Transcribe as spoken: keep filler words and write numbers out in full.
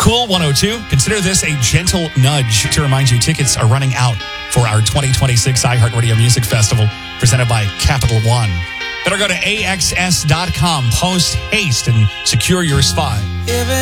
Cool one oh two. Consider this a gentle nudge to remind you tickets are running out for our twenty twenty-six iHeartRadio Music Festival presented by Capital One. Better go to A X S dot com, post haste, and secure your spot.